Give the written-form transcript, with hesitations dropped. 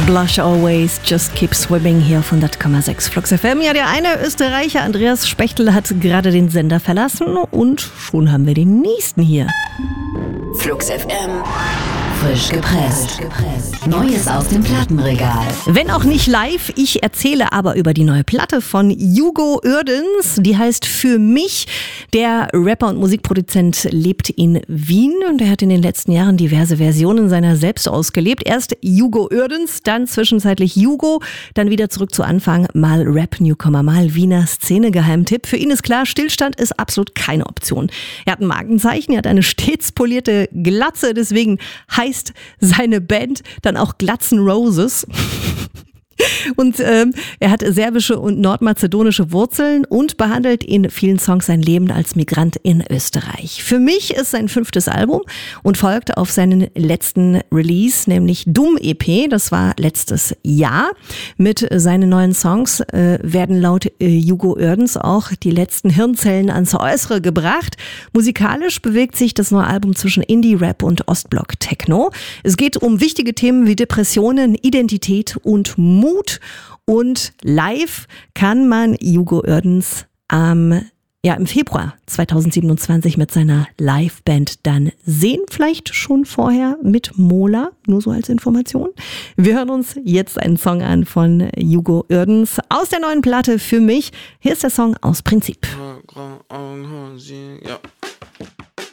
Blush Always, Just Keep Swimming hier auf 100,6 Flux FM. Ja, der eine Österreicher, Andreas Spechtel, hat gerade den Sender verlassen und schon haben wir den nächsten hier. Flux FM. Frisch gepresst. Neues aus dem Plattenregal. Wenn auch nicht live, ich erzähle aber über die neue Platte von Hugo Uerdens. Die heißt Für mich. Der Rapper und Musikproduzent lebt in Wien und er hat in den letzten Jahren diverse Versionen seiner selbst ausgelebt. Erst Hugo Uerdens, dann zwischenzeitlich Hugo, dann wieder zurück zu Anfang, mal Rap-Newcomer, mal Wiener Szene-Geheimtipp. Für ihn ist klar, Stillstand ist absolut keine Option. Er hat ein Markenzeichen, er hat eine stets polierte Glatze, deswegen heißt seine Band dann auch Glatzen Roses. Und er hat serbische und nordmazedonische Wurzeln und behandelt in vielen Songs sein Leben als Migrant in Österreich. Für mich ist sein 5. Album und folgt auf seinen letzten Release, nämlich Dumm EP. Das war letztes Jahr. Mit seinen neuen Songs werden laut Hugo Uerdens auch die letzten Hirnzellen ans Äußere gebracht. Musikalisch bewegt sich das neue Album zwischen Indie, Rap und Ostblock-Techno. Es geht um wichtige Themen wie Depressionen, Identität und Mut. Und live kann man Hugo Uerdens im Februar 2027 mit seiner Liveband dann sehen. Vielleicht schon vorher mit Mola, nur so als Information. Wir hören uns jetzt einen Song an von Hugo Uerdens aus der neuen Platte Für mich. Hier ist der Song Aus Prinzip. Ja.